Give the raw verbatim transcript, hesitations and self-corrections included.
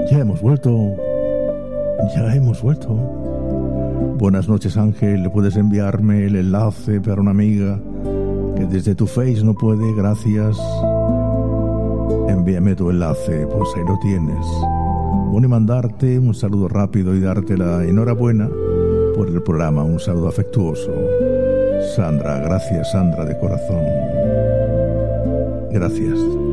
Ya hemos vuelto. Ya hemos vuelto. Buenas noches, Ángel. ¿Puedes enviarme el enlace para una amiga que desde tu Face no puede? Gracias. Envíame tu enlace, pues ahí lo tienes. Bueno, y mandarte un saludo rápido y darte la enhorabuena por el programa. Un saludo afectuoso. Sandra, gracias, Sandra, de corazón. Gracias.